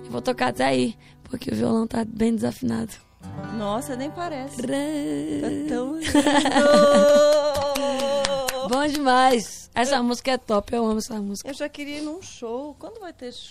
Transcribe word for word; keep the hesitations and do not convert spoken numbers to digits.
Eu vou tocar até aí, porque o violão tá bem desafinado. Nossa, nem parece. Tá tão lindo. Bom demais. Essa música é top, eu amo essa música. Eu já queria ir num show. Quando vai ter show?